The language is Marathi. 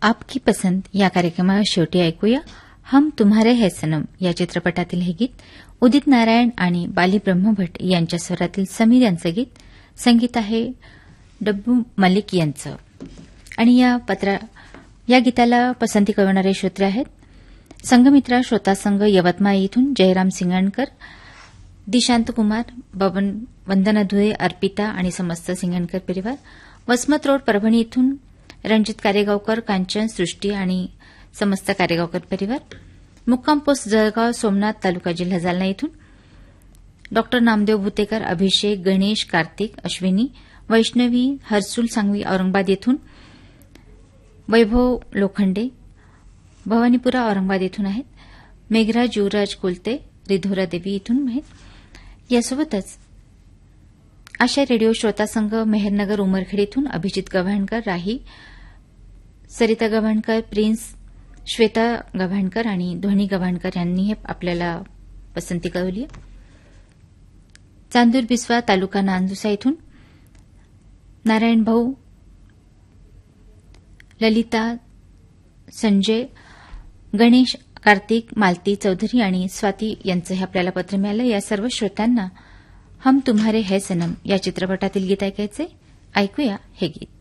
आपकी पसंत या कार्यक्रमात शेवटी ऐकूया हम तुम्हारे है सनम या चित्रपटातील हे गीत उदित नारायण आणि बाली ब्रह्मभट यांच्या स्वरातील समीर यांचं गीत. संगीत आहे डब्बू मलिक यांचं. आणि या गीताला पसंती कळवणारे श्रोते आहेत संघमित्रा श्रोता संघ यवतमाळ इथून जयराम सिंगणकर, दिशांत कुमार, बबन, वंदना धुळे, अर्पिता आणि समस्त सिंगणकर परिवार. वसमत रोड परभणी इथून रणजित कारेगावकर, कांचन, सृष्टी आणि समस्त कारेगावकर परिवार. मुक्काम पोस्ट जळगाव सोमनाथ तालुका जिल्हा जालना इथून डॉ नामदेव भुतेकर, अभिषेक, गणेश, कार्तिक, अश्विनी, वैष्णवी, हर्सुल सांगवी औरंगाबाद इथून, वैभव लोखंडे भवानीपुरा औरंगाबाद इथून आहेत. मेघराज युवराज कोलते रिधोरा देवी इथून आहेत. यासोबतच आशा रेडिओ श्रोता संघ मेहरनगर उमरखेड इथून अभिजित गव्हाणकर, राही, सरिता गव्हाणकर, प्रिन्स, श्वेता गव्हाणकर आणि ध्वनी गव्हाणकर यांनी हे आपल्याला पसंती कळवली. चांदूर बिस्वा तालुका नांदुसा इथून नारायण भाऊ, ललिता, संजय, गणेश, कार्तिक, मालती चौधरी आणि स्वाती यांचं हे आपल्याला पत्र मिळालं. या सर्व श्रोत्यांना हम तुम्हारे है सनम या चित्रपटातील गीत ऐकायचे. ऐकूया हे गीत.